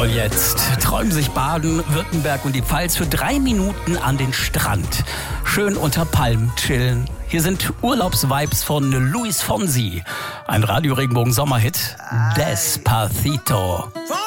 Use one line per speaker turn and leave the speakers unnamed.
Und jetzt träumen sich Baden-Württemberg und die Pfalz für 3 Minuten an den Strand. Schön unter Palmen chillen. Hier sind Urlaubsvibes von Luis Fonsi. Ein Radio-Regenbogen-Sommerhit. Despacito.